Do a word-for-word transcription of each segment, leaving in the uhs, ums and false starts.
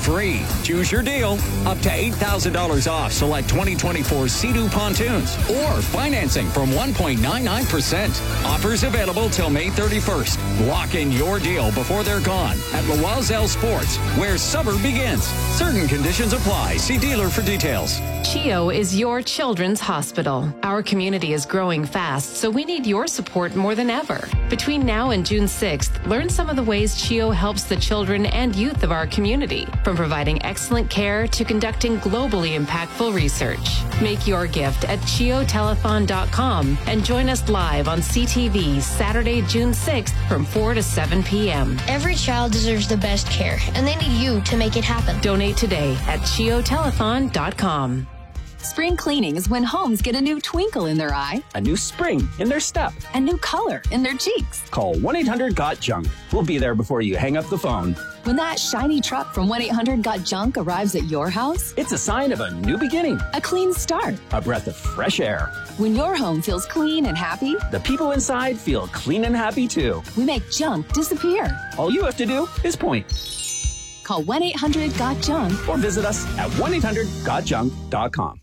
free. Choose your deal. Up to eight thousand dollars off select twenty twenty-four Sea-Doo pontoons or financing from one point nine nine percent. Offers available till May thirty-first. Lock in your deal before they're gone at Loisel Sports, where summer begins. Certain conditions apply. See dealer for details. CHEO is your children's hospital. Our community is growing fast, so we need your support more than ever. Between now and June sixth, learn some of the ways CHEO helps the children and youth of our community, from providing excellent care to conducting globally impactful research. Make your gift at cheo telethon dot com and join us live on C T V Saturday, June sixth from four to seven p.m. Every child deserves the best care, and they need you to make it happen. Donate today at cheo telethon dot com. Spring cleaning is when homes get a new twinkle in their eye, a new spring in their step, a new color in their cheeks. Call one eight hundred got junk. We'll be there before you hang up the phone. When that shiny truck from one eight hundred got junk arrives at your house, it's a sign of a new beginning, a clean start, a breath of fresh air. When your home feels clean and happy, the people inside feel clean and happy too. We make junk disappear. All you have to do is point. Call one eight hundred got junk or visit us at one eight hundred got junk dot com.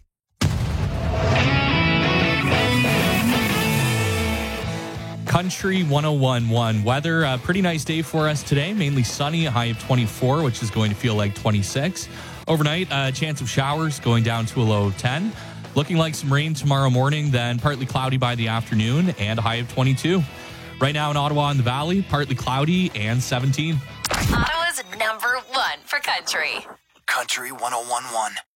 Country one oh one point one weather. A pretty nice day for us today. Mainly sunny, a high of twenty-four, which is going to feel like twenty-six. Overnight, a chance of showers going down to a low of ten. Looking like some rain tomorrow morning, then partly cloudy by the afternoon and a high of twenty-two. Right now in Ottawa and the Valley, partly cloudy and seventeen. Ottawa's number one for country. Country one oh one point one.